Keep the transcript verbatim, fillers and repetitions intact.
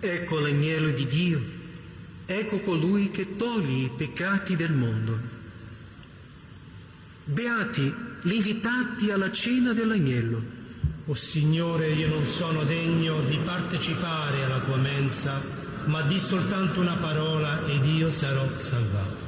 Ecco l'agnello di Dio, ecco colui che toglie i peccati del mondo. Beati gli invitati alla cena dell'agnello. O Signore, io non sono degno di partecipare alla tua mensa, ma di soltanto una parola ed io sarò salvato.